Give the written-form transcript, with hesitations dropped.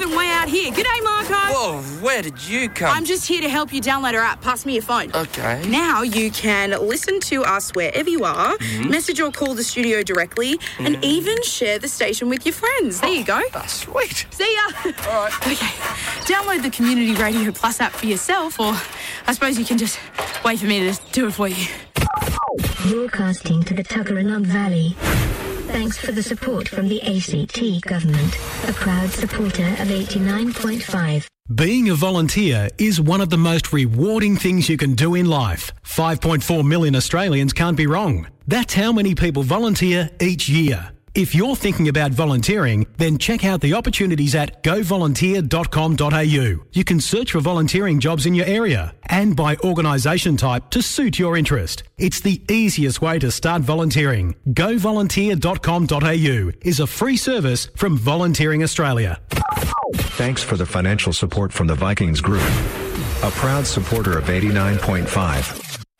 moving way out here. G'day, Marco. Whoa, where did you come? I'm just here to help you download our app. Pass me your phone. Okay. Now you can listen to us wherever you are, message or call the studio directly, and even share the station with your friends. There you go. Oh, sweet. See ya. All right. Okay. Download the Community Radio Plus app for yourself, or I suppose you can just wait for me to do it for you. Broadcasting to the Tuggeranong Valley. Thanks for the support from the ACT government, a proud supporter of 89.5. Being a volunteer is one of the most rewarding things you can do in life. 5.4 million Australians can't be wrong. That's how many people volunteer each year. If you're thinking about volunteering, then check out the opportunities at govolunteer.com.au. You can search for volunteering jobs in your area and by organisation type to suit your interest. It's the easiest way to start volunteering. Govolunteer.com.au is a free service from Volunteering Australia. Thanks for the financial support from the Vikings Group, a proud supporter of 89.5.